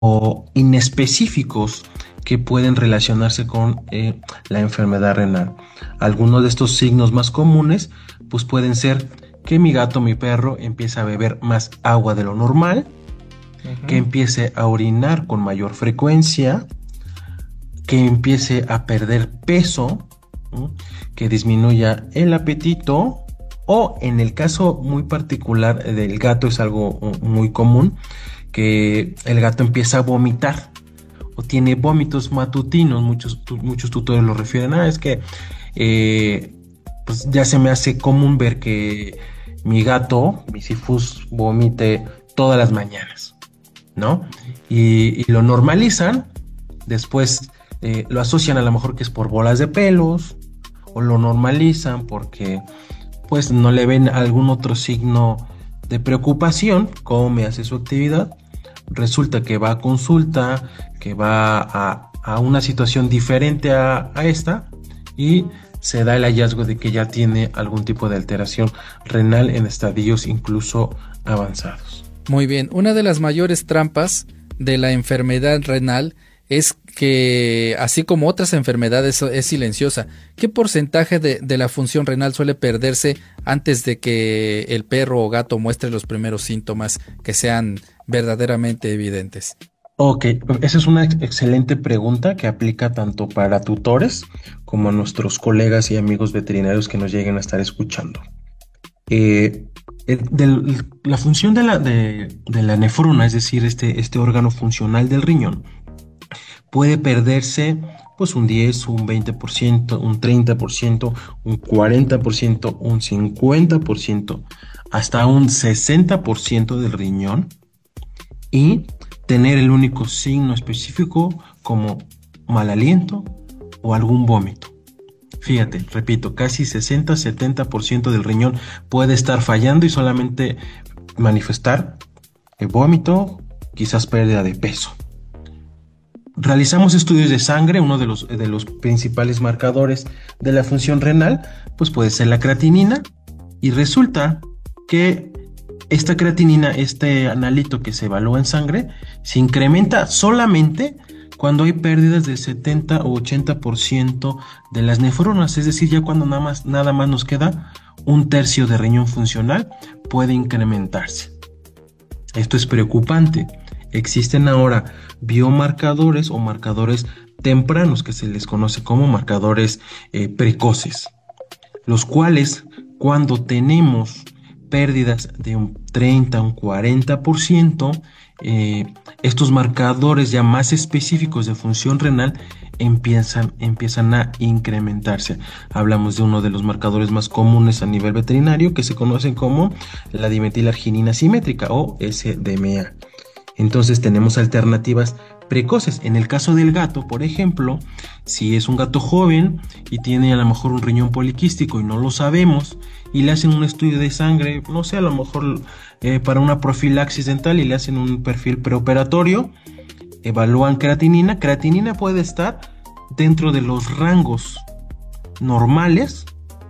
o inespecíficos que pueden relacionarse con la enfermedad renal. Algunos de estos signos más comunes pues pueden ser que mi gato, mi perro, empiece a beber más agua de lo normal, que empiece a orinar con mayor frecuencia, que empiece a perder peso, ¿no? Que disminuya el apetito, o en el caso muy particular del gato es algo muy común, que el gato empieza a vomitar o tiene vómitos matutinos. Muchos tutores lo refieren a, es que pues ya se me hace común ver que mi gato, mi Sifus, vomite todas las mañanas, ¿no? Y lo normalizan, después lo asocian a lo mejor que es por bolas de pelos, o lo normalizan porque pues no le ven algún otro signo de preocupación, come, hace su actividad. Resulta que va a consulta, que va a una situación diferente a esta, y se da el hallazgo de que ya tiene algún tipo de alteración renal en estadios incluso avanzados. Muy bien, una de las mayores trampas de la enfermedad renal es que, así como otras enfermedades, es silenciosa. ¿Qué porcentaje de la función renal suele perderse antes de que el perro o gato muestre los primeros síntomas que sean verdaderamente evidentes? Ok, esa es una excelente pregunta que aplica tanto para tutores como a nuestros colegas y amigos veterinarios que nos lleguen a estar escuchando. La función de la nefrona, es decir, este órgano funcional del riñón, puede perderse pues un 10, un 20%, un 30%, un 40%, un 50%, hasta un 60% del riñón, y tener el único signo específico como mal aliento o algún vómito. Fíjate, repito, casi 60-70% del riñón puede estar fallando y solamente manifestar el vómito, quizás pérdida de peso. Realizamos estudios de sangre. Uno de los principales marcadores de la función renal pues puede ser la creatinina, y resulta que esta creatinina, este analito que se evalúa en sangre, se incrementa solamente cuando hay pérdidas del 70 o 80% de las nefronas, es decir, ya cuando nada más nos queda un tercio de riñón funcional, puede incrementarse. Esto es preocupante. Existen ahora biomarcadores o marcadores tempranos que se les conoce como marcadores precoces, los cuales, cuando tenemos pérdidas de un 30, un 40%, estos marcadores ya más específicos de función renal empiezan a incrementarse. Hablamos de uno de los marcadores más comunes a nivel veterinario, que se conocen como la dimetilarginina simétrica o SDMA. Entonces tenemos alternativas precoces. En el caso del gato, por ejemplo, si es un gato joven y tiene a lo mejor un riñón poliquístico y no lo sabemos, y le hacen un estudio de sangre, no sé, a lo mejor para una profilaxis dental, y le hacen un perfil preoperatorio, evalúan creatinina. Creatinina puede estar dentro de los rangos normales,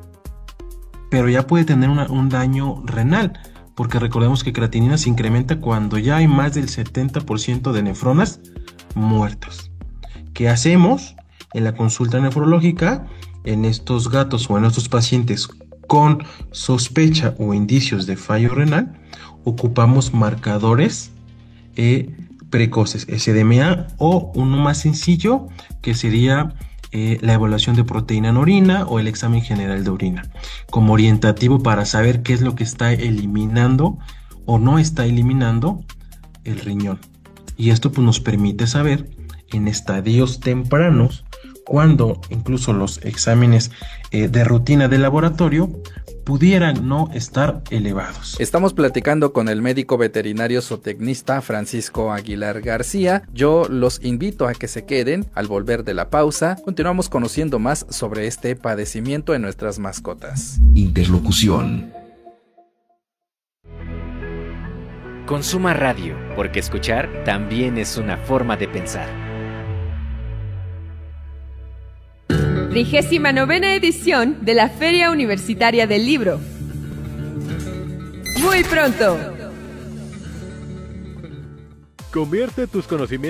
pero ya puede tener un daño renal, porque recordemos que creatinina se incrementa cuando ya hay más del 70% de nefronas muertas. ¿Qué hacemos en la consulta nefrológica en estos gatos o en estos pacientes con sospecha o indicios de fallo renal? Ocupamos marcadores precoces, SDMA, o uno más sencillo que sería la evaluación de proteína en orina o el examen general de orina, como orientativo para saber qué es lo que está eliminando o no está eliminando el riñón. Y esto pues nos permite saber en estadios tempranos, cuando incluso los exámenes de rutina de laboratorio pudieran no estar elevados. Estamos platicando con el médico veterinario zootecnista Francisco Aguilar García. Yo los invito a que se queden. Al volver de la pausa, continuamos conociendo más sobre este padecimiento en nuestras mascotas. Interlocución. Consuma radio, porque escuchar también es una forma de pensar. 39ª edición de la Feria Universitaria del Libro. Muy pronto. Convierte tus conocimientos